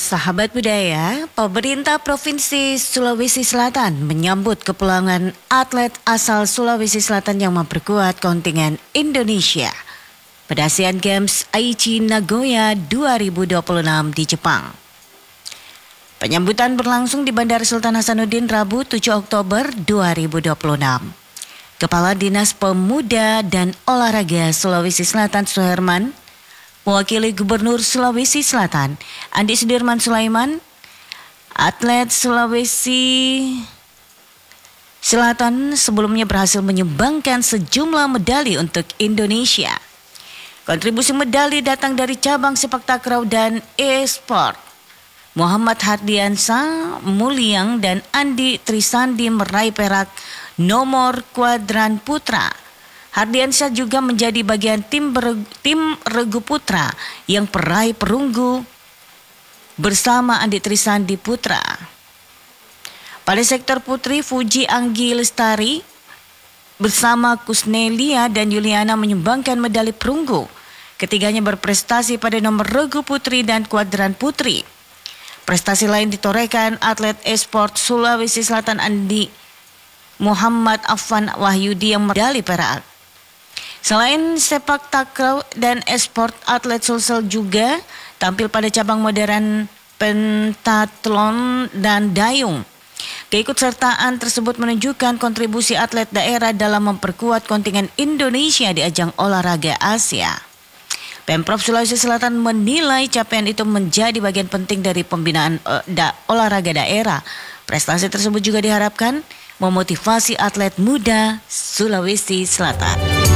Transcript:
Sahabat budaya, pemerintah Provinsi Sulawesi Selatan menyambut kepulangan atlet asal Sulawesi Selatan yang memperkuat kontingen Indonesia pada Asian Games Aichi Nagoya 2026 di Jepang. Penyambutan berlangsung di Bandara Sultan Hasanuddin Rabu 7 Oktober 2026. Kepala Dinas Pemuda dan Olahraga Sulawesi Selatan Suherman, mewakili Gubernur Sulawesi Selatan Andi Sudirman Sulaiman, atlet Sulawesi Selatan sebelumnya berhasil menyumbangkan sejumlah medali untuk Indonesia. Kontribusi medali datang dari cabang sepak takraw dan e-sport. Muhammad Hardiansyah Mulyang dan Andi Trisandi meraih perak nomor kuadran putra. Hardiansyah juga menjadi bagian tim regu putra yang peraih perunggu bersama Andi Trisandi putra. Pada sektor putri, Fuji Anggi Lestari bersama Kusnelia dan Yuliana menyumbangkan medali perunggu. Ketiganya berprestasi pada nomor regu putri dan kuadran putri. Prestasi lain ditorehkan atlet e-sport Sulawesi Selatan Andi Muhammad Afan Wahyudi yang medali perak. Selain sepak takraw dan e-sport, atlet Sulsel juga tampil pada cabang modern pentathlon dan dayung. Keikutsertaan tersebut menunjukkan kontribusi atlet daerah dalam memperkuat kontingen Indonesia di ajang olahraga Asia. Pemprov Sulawesi Selatan menilai capaian itu menjadi bagian penting dari pembinaan olahraga daerah. Prestasi tersebut juga diharapkan memotivasi atlet muda Sulawesi Selatan.